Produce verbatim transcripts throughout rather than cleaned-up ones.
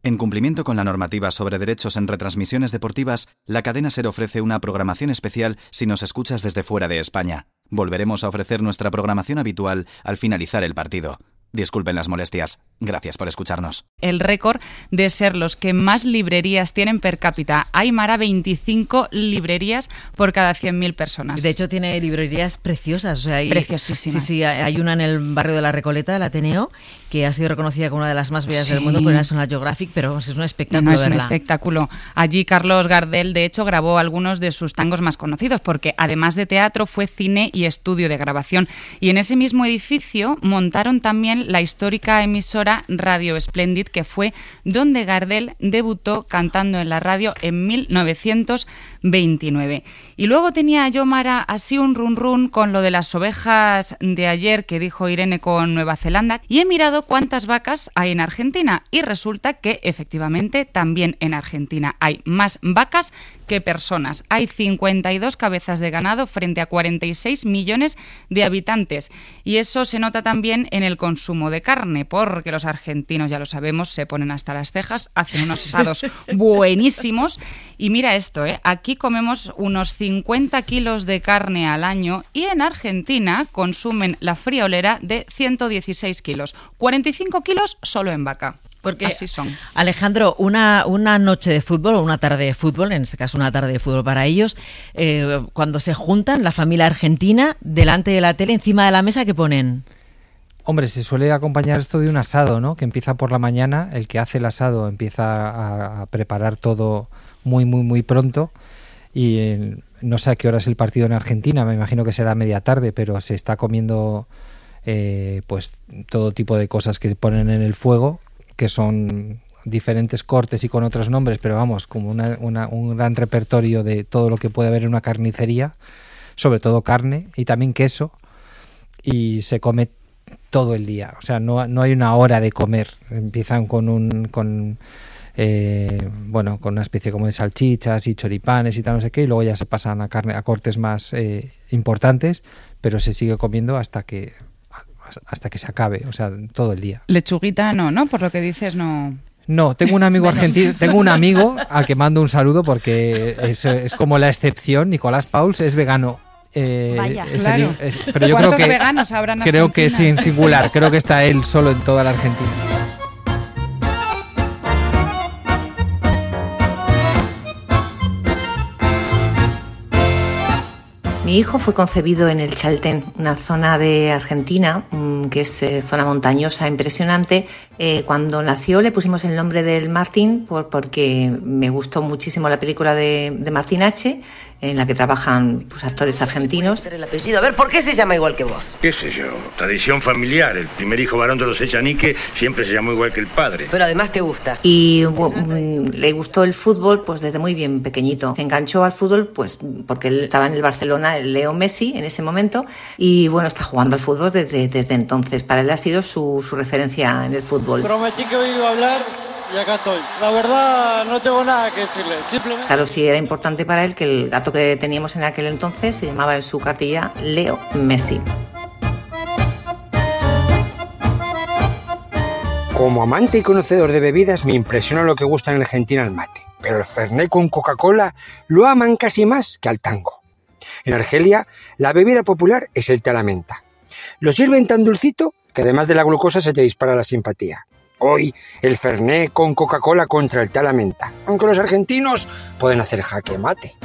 En cumplimiento con la normativa sobre derechos en retransmisiones deportivas, la cadena SER ofrece una programación especial si nos escuchas desde fuera de España. Volveremos a ofrecer nuestra programación habitual al finalizar el partido. Disculpen las molestias. Gracias por escucharnos. El récord de ser los que más librerías tienen per cápita. Aymara, veinticinco librerías por cada cien mil personas. De hecho, tiene librerías preciosas. O sea, hay, Preciosísimas. Sí, sí, hay una en el barrio de La Recoleta, el Ateneo, que ha sido reconocida como una de las más bellas sí. del mundo por National Geographic, pero vamos, es un espectáculo. No, es verla. un espectáculo. Allí Carlos Gardel, de hecho, grabó algunos de sus tangos más conocidos, porque además de teatro fue cine y estudio de grabación. Y en ese mismo edificio montaron también la histórica emisora Radio Splendid, que fue donde Gardel debutó cantando en la radio en mil novecientos veintinueve. Y luego tenía yo, Mara, así un run run con lo de las ovejas de ayer que dijo Irene con Nueva Zelanda, y he mirado cuántas vacas hay en Argentina y resulta que efectivamente también en Argentina hay más vacas que personas. Hay cincuenta y dos cabezas de ganado frente a cuarenta y seis millones de habitantes, y eso se nota también en el consumo de carne, porque los argentinos, ya lo sabemos, se ponen hasta las cejas, hacen unos asados buenísimos. Y mira esto, ¿eh? Aquí comemos unos cincuenta kilos de carne al año y en Argentina consumen la friolera de ciento dieciséis kilos, cuarenta y cinco kilos solo en vaca. Porque así son. Alejandro, una, una noche de fútbol o una tarde de fútbol, en este caso una tarde de fútbol para ellos, eh, cuando se juntan la familia argentina delante de la tele, encima de la mesa, ¿qué ponen? Hombre, se suele acompañar esto de un asado, ¿no? Que empieza por la mañana, el que hace el asado empieza a, a preparar todo muy, muy, muy pronto y eh, no sé a qué hora es el partido en Argentina, me imagino que será media tarde, pero se está comiendo eh, pues todo tipo de cosas que ponen en el fuego, que son diferentes cortes y con otros nombres, pero vamos, como una, una, un gran repertorio de todo lo que puede haber en una carnicería, sobre todo carne y también queso, y se come todo el día, o sea, no, no hay una hora de comer, empiezan con un con eh, bueno, con una especie como de salchichas y choripanes y tal, no sé qué, y luego ya se pasan a carne, a cortes más eh, importantes, pero se sigue comiendo hasta que hasta que se acabe, o sea, todo el día. Lechuguita no, ¿no? Por lo que dices, no. No, tengo un amigo argentino, tengo un amigo al que mando un saludo porque es, es como la excepción. Nicolás Pauls es vegano. Eh, Vaya, es claro. el, es, pero yo creo que veganos habrán creo que es en singular, creo que está él solo en toda la Argentina. Mi hijo fue concebido en el Chaltén, una zona de Argentina que es eh, zona montañosa impresionante. Eh, cuando nació le pusimos el nombre del Martín por, porque me gustó muchísimo la película de, de Martín H., en la que trabajan pues, actores argentinos. El apellido. A ver, ¿por qué se llama igual que vos? ¿Qué sé yo? Tradición familiar. El primer hijo varón de los Echanique siempre se llamó igual que el padre. Pero además te gusta. Y bueno, le gustó el fútbol pues desde muy bien pequeñito. Se enganchó al fútbol pues porque él estaba en el Barcelona, el Leo Messi en ese momento, y bueno, está jugando al fútbol desde, desde entonces. Para él ha sido su, su referencia en el fútbol. Prometí que hoy iba a hablar y acá estoy. La verdad no tengo nada que decirle, simplemente... Claro, sí era importante para él que el gato que teníamos en aquel entonces se llamaba en su cartilla Leo Messi. Como amante y conocedor de bebidas me impresiona lo que gusta en Argentina el mate, pero el Fernet con Coca-Cola lo aman casi más que al tango. En Argelia la bebida popular es el té a la menta. Lo sirven tan dulcito que además de la glucosa se te dispara la simpatía. Hoy el Fernet con Coca-Cola contra el té a la menta, aunque los argentinos pueden hacer jaque mate.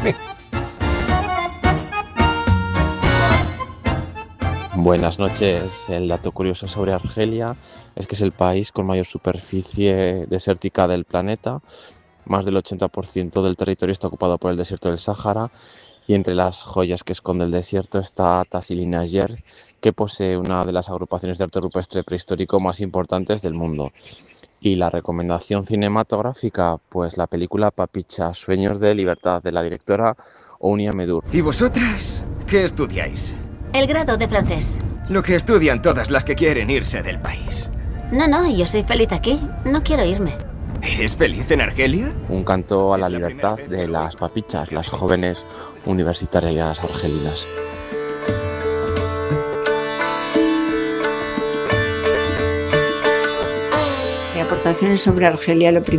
Buenas noches. El dato curioso sobre Argelia es que es el país con mayor superficie desértica del planeta. Más del ochenta por ciento del territorio está ocupado por el desierto del Sáhara, y entre las joyas que esconde el desierto está Tassili Nasser, que posee una de las agrupaciones de arte rupestre prehistórico más importantes del mundo. Y la recomendación cinematográfica, pues la película Papicha, Sueños de Libertad, de la directora Ounia Medur. ¿Y vosotras qué estudiáis? El grado de francés. Lo que estudian todas las que quieren irse del país. No, no, yo soy feliz aquí. No quiero irme. ¿Eres feliz en Argelia? Un canto a la libertad de las papichas, las jóvenes universitarias argelinas. Mi aportación sobre Argelia, lo primero